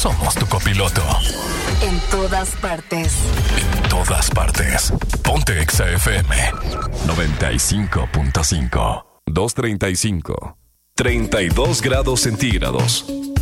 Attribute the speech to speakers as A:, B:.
A: somos tu copiloto.
B: En todas partes.
A: En todas partes. Ponte Exa FM 95.5. 235. 32 grados centígrados.